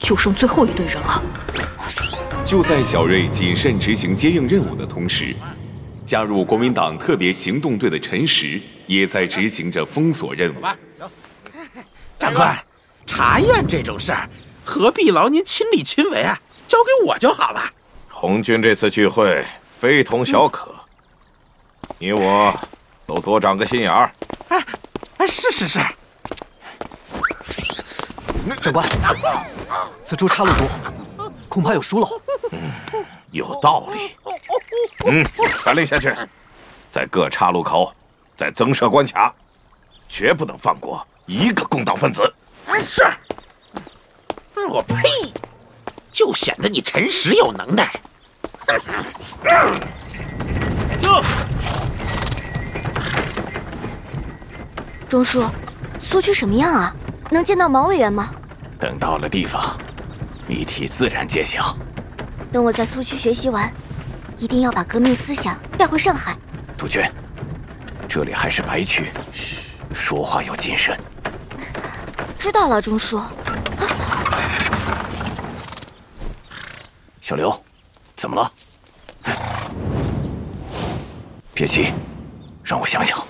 就剩最后一队人了。 就在小瑞谨慎执行接应任务的同时，加入国民党特别行动队的陈实也在执行着封锁任务。 长官，茶院这种事儿，何必劳您亲力亲为啊？交给我就好了。 红军这次聚会非同小可，你我都多长个心眼儿。 是。 长官，此处岔路多，恐怕有疏漏。 有道理。传令下去，在各岔路口再增设关卡，绝不能放过一个共党分子。 是。我呸！就显得你陈实有能耐。 钟叔，苏区什么样啊？能见到毛委员吗？ 等到了地方，谜题自然揭晓。 等我在苏区学习完，一定要把革命思想带回上海。 杜鹃，这里还是白去，说话要谨慎。 知道了，钟叔。 小刘，怎么了？别急，让我想想。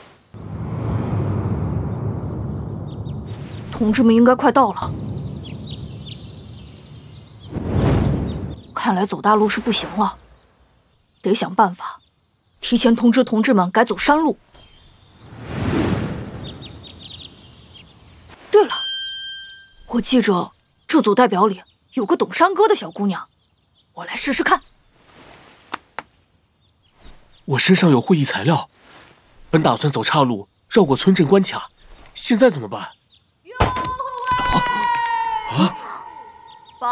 同志们应该快到了，看来走大路是不行了，得想办法提前通知同志们改走山路。对了，我记着这组代表里有个懂山歌的小姑娘，我来试试看。 我身上有会议材料，本打算走岔路绕过村镇关卡，现在怎么办？